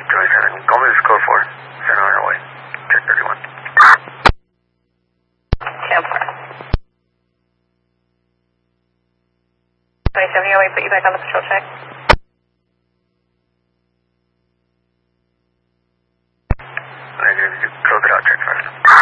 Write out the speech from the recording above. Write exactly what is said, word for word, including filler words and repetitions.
twenty-seven, call me this code four. Send on our way. Check thirty-one. ten four. twenty-seven, you want me to put you back on the patrol check? Negative, you close it out, check first.